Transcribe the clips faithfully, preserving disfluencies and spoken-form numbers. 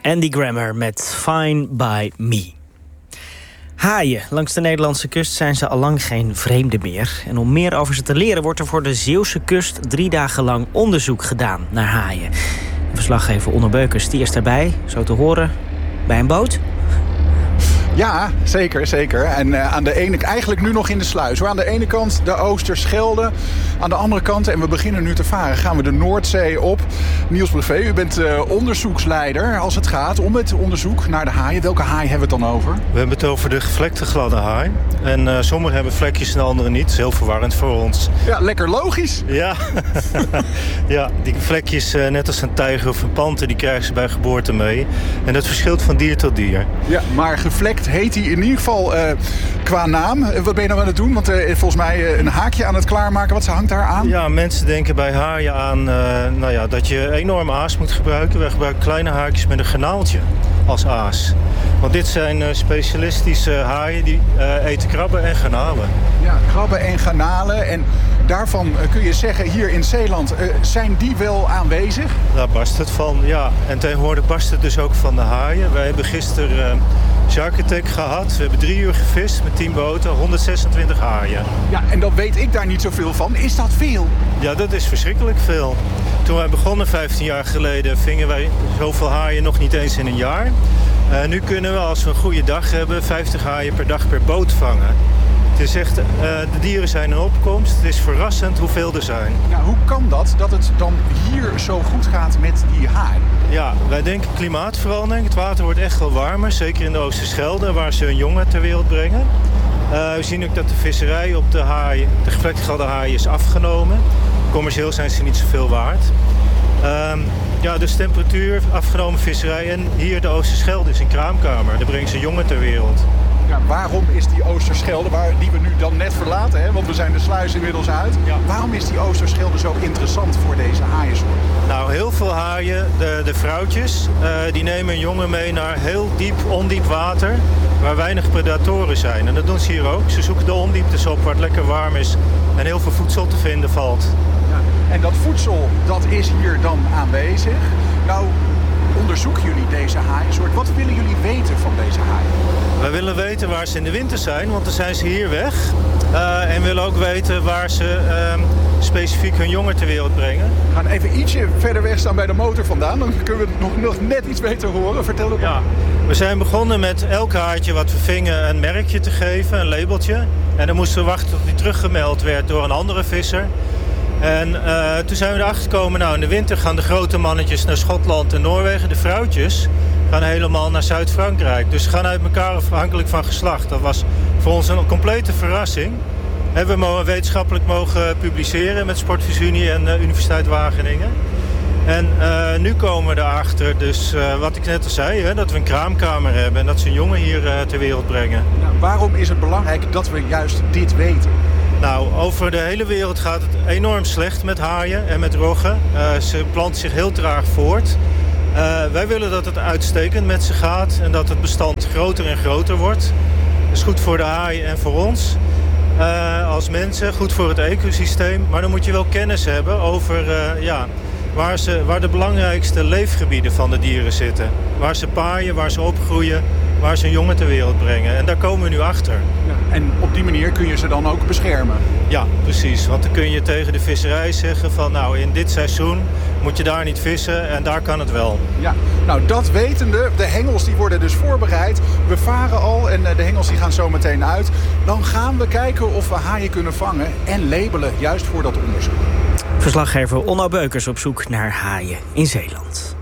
Andy Grammer met Fine By Me. Haaien. Langs de Nederlandse kust zijn ze allang geen vreemde meer. En om meer over ze te leren wordt er voor de Zeeuwse kust drie dagen lang onderzoek gedaan naar haaien. Verslaggever Onno Beukers, die is daarbij, zo te horen, bij een boot. Ja, zeker, zeker. En uh, aan de ene, eigenlijk nu nog in de sluis. Hoor. Aan de ene kant de Oosterschelde. Aan de andere kant, en we beginnen nu te varen, gaan we de Noordzee op. Niels Brevé, u bent uh, onderzoeksleider als het gaat om het onderzoek naar de haaien. Welke haai hebben we het dan over? We hebben het over de gevlekte gladde haai. En uh, sommigen hebben vlekjes en andere niet. Dat is heel verwarrend voor ons. Ja, lekker logisch. Ja, ja die vlekjes, uh, net als een tijger of een panter, die krijgen ze bij geboorte mee. En dat verschilt van dier tot dier. Ja, maar gevlekt heet hij in ieder geval uh, qua naam. Wat ben je nou aan het doen? Want uh, volgens mij uh, een haakje aan het klaarmaken. Wat hangt daar aan? Ja, mensen denken bij haaien aan uh, nou ja, dat je enorm aas moet gebruiken. Wij gebruiken kleine haakjes met een garnaaltje als aas. Want dit zijn uh, specialistische haaien die uh, eten krabben en garnalen. Ja, krabben en garnalen. En daarvan uh, kun je zeggen, hier in Zeeland, uh, zijn die wel aanwezig? Daar barst het van, ja. En tegenwoordig barst het dus ook van de haaien. Wij hebben gisteren uh, Shark Attack gehad. We hebben drie uur gevist met tien boten, honderdzesentwintig haaien. Ja, en dan weet ik daar niet zoveel van. Is dat veel? Ja, dat is verschrikkelijk veel. Toen wij begonnen vijftien jaar geleden vingen wij zoveel haaien nog niet eens in een jaar. Uh, nu kunnen we, als we een goede dag hebben, vijftig haaien per dag per boot vangen. Het is echt, uh, de dieren zijn in opkomst. Het is verrassend hoeveel er zijn. Ja, hoe kan dat, dat het dan hier zo goed gaat met die haai? Ja, wij denken klimaatverandering. Het water wordt echt wel warmer, zeker in de Oosterschelde, waar ze hun jongen ter wereld brengen. Uh, we zien ook dat de visserij op de haai, de gevlekte gladde haai, is afgenomen. Commercieel zijn ze niet zoveel waard. Uh, ja, dus temperatuur, afgenomen visserij en hier de Oosterschelde is een kraamkamer. Daar brengen ze jongen ter wereld. Ja, waarom is die Oosterschelde, waar, die we nu dan net verlaten, hè, want we zijn de sluis inmiddels uit. Ja. Waarom is die Oosterschelde zo interessant voor deze haaiensoort? Nou, heel veel haaien, de, de vrouwtjes, uh, die nemen hun jongen mee naar heel diep, ondiep water, waar weinig predatoren zijn. En dat doen ze hier ook. Ze zoeken de ondieptes op waar het lekker warm is en heel veel voedsel te vinden valt. Ja, en dat voedsel, dat is hier dan aanwezig. Nou, onderzoeken jullie deze haaiensoort? Wat willen jullie weten van deze haaien? Wij willen weten waar ze in de winter zijn, want dan zijn ze hier weg. Uh, en willen ook weten waar ze uh, specifiek hun jongen ter wereld brengen. We gaan even ietsje verder weg staan bij de motor vandaan. Dan kunnen we het nog, nog net iets beter horen. Vertel het ja. We zijn begonnen met elk haartje wat we vingen een merkje te geven, een labeltje. En dan moesten we wachten tot die teruggemeld werd door een andere visser. En uh, toen zijn we erachter gekomen, nou in de winter gaan de grote mannetjes naar Schotland en Noorwegen. De vrouwtjes gaan helemaal naar Zuid-Frankrijk. Dus ze gaan uit elkaar afhankelijk van geslacht. Dat was voor ons een complete verrassing. En we mogen wetenschappelijk mogen publiceren met Sportvisie en uh, Universiteit Wageningen. En uh, nu komen we erachter, dus uh, wat ik net al zei, hè, dat we een kraamkamer hebben en dat ze een jongen hier uh, ter wereld brengen. Nou, waarom is het belangrijk dat we juist dit weten? Nou, over de hele wereld gaat het enorm slecht met haaien en met roggen. Uh, ze planten zich heel traag voort. Uh, wij willen dat het uitstekend met ze gaat en dat het bestand groter en groter wordt. Dat is goed voor de haaien en voor ons uh, als mensen, goed voor het ecosysteem. Maar dan moet je wel kennis hebben over uh, ja, waar, ze, waar de belangrijkste leefgebieden van de dieren zitten. Waar ze paaien, waar ze opgroeien, waar ze hun jongen ter wereld brengen. En daar komen we nu achter. Ja, en op die manier kun je ze dan ook beschermen? Ja, precies. Want dan kun je tegen de visserij zeggen van nou in dit seizoen moet je daar niet vissen en daar kan het wel. Ja, nou dat wetende, de hengels die worden dus voorbereid. We varen al en de hengels die gaan zo meteen uit. Dan gaan we kijken of we haaien kunnen vangen en labelen, juist voor dat onderzoek. Verslaggever Onno Beukers op zoek naar haaien in Zeeland.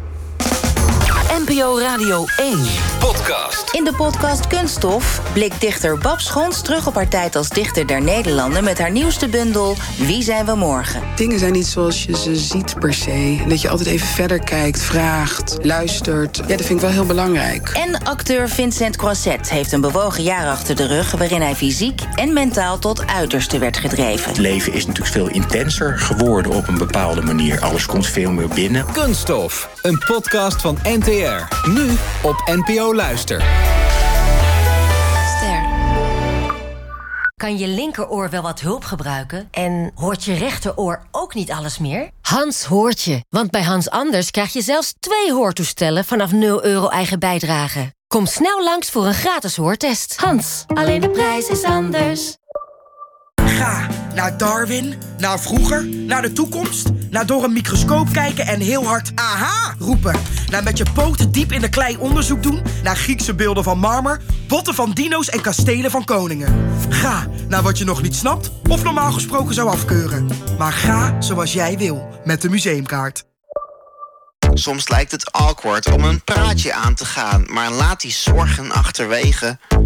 N P O Radio één. Podcast. In de podcast Kunststof blikt dichter Bab Schons terug op haar tijd als dichter der Nederlanden met haar nieuwste bundel Wie zijn we morgen? Dingen zijn niet zoals je ze ziet per se. Dat je altijd even verder kijkt, vraagt, luistert. Ja, dat vind ik wel heel belangrijk. En acteur Vincent Croisset heeft een bewogen jaar achter de rug waarin hij fysiek en mentaal tot uiterste werd gedreven. Het leven is natuurlijk veel intenser geworden op een bepaalde manier. Alles komt veel meer binnen. Kunststof, een podcast van N T R. Nu op N P O Luister. Ster. Kan je linkeroor wel wat hulp gebruiken? En hoort je rechteroor ook niet alles meer? Hans hoort je, want bij Hans Anders krijg je zelfs twee hoortoestellen vanaf nul euro eigen bijdrage. Kom snel langs voor een gratis hoortest. Hans, alleen de prijs is anders. Ga naar Darwin, naar vroeger, naar de toekomst, naar door een microscoop kijken en heel hard aha roepen. Naar met je poten diep in de klei onderzoek doen, naar Griekse beelden van marmer, botten van dino's en kastelen van koningen. Ga naar wat je nog niet snapt of normaal gesproken zou afkeuren. Maar ga zoals jij wil met de museumkaart. Soms lijkt het awkward om een praatje aan te gaan, maar laat die zorgen achterwege.